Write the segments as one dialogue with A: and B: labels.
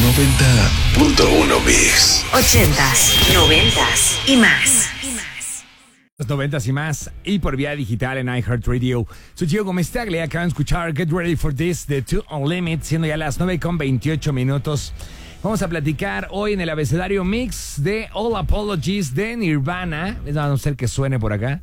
A: 90.1 Mix.
B: 80s, 90s y más.
C: Los 90s y más, y por vía digital en iHeartRadio. Soy Gio Gomez-Tagle, acaban de escuchar Get Ready for This de Two On Limit, siendo ya las 9:28. Vamos a platicar hoy en el abecedario mix de All Apologies de Nirvana. A no ser que suene por acá.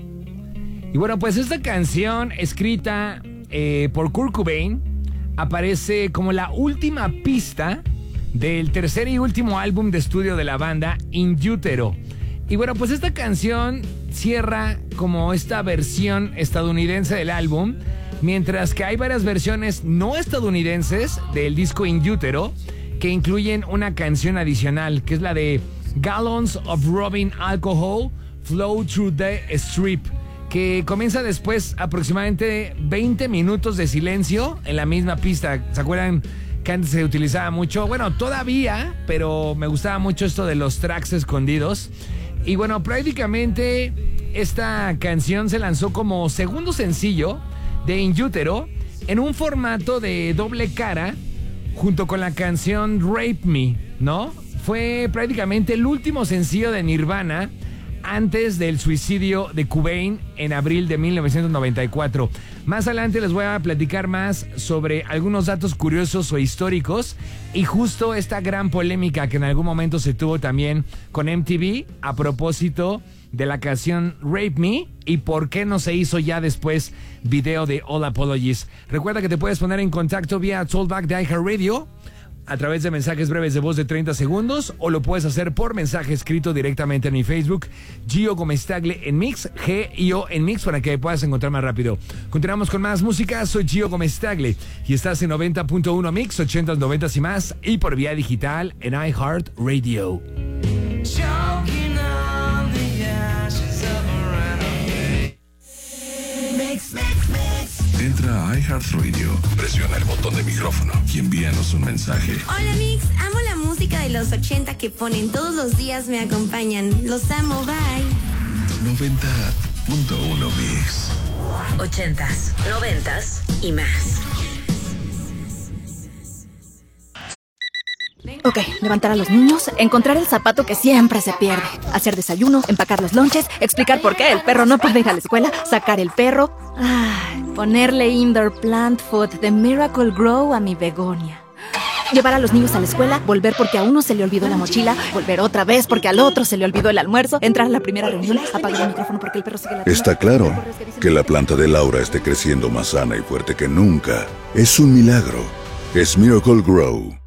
C: Y bueno, pues esta canción escrita por Kurt Cobain aparece como la última pista del tercer y último álbum de estudio de la banda, In Utero. Y bueno, pues esta canción cierra como esta versión estadounidense del álbum, mientras que hay varias versiones no estadounidenses del disco In Utero que incluyen una canción adicional, que es la de Gallons of Rubbing Alcohol Flow Through the Strip, que comienza después aproximadamente 20 minutos de silencio en la misma pista. ¿Se acuerdan que antes se utilizaba mucho? Bueno, todavía, pero me gustaba mucho esto de los tracks escondidos. Y bueno, prácticamente esta canción se lanzó como segundo sencillo de In Utero en un formato de doble cara junto con la canción Rape Me, ¿no? Fue prácticamente el último sencillo de Nirvana antes del suicidio de Cobain en abril de 1994. Más adelante les voy a platicar más sobre algunos datos curiosos o históricos y justo esta gran polémica que en algún momento se tuvo también con MTV a propósito de la canción Rape Me y por qué no se hizo ya después video de All Apologies. Recuerda que te puedes poner en contacto vía Tollback de iHeartRadio a través de mensajes breves de voz de 30 segundos o lo puedes hacer por mensaje escrito directamente en mi Facebook, Gio Gomez-Tagle en Mix, G-I-O en Mix, para que puedas encontrar más rápido. Continuamos con más música, soy Gio Gomez-Tagle y estás en 90.1 Mix, 80s, 90s y más, y por vía digital en iHeartRadio.
A: Entra a iHeartRadio, presiona el botón de micrófono y envíanos un mensaje.
D: Hola Mix, amo la música de los 80 que ponen todos los días, me acompañan. Los amo, bye.
A: 90.1 Mix.
B: 80s, 90s y más.
E: Ok, levantar a los niños, encontrar el zapato que siempre se pierde, hacer desayuno, empacar los lonches, explicar por qué el perro no puede ir a la escuela, sacar el perro, ponerle indoor plant food de Miracle Grow a mi begonia. Llevar a los niños a la escuela, volver porque a uno se le olvidó la mochila, volver otra vez porque al otro se le olvidó el almuerzo, entrar a la primera reunión, apagar el micrófono porque el perro sigue ladrando.
A: Está claro que la planta de Laura esté creciendo más sana y fuerte que nunca. Es un milagro. Es Miracle Grow.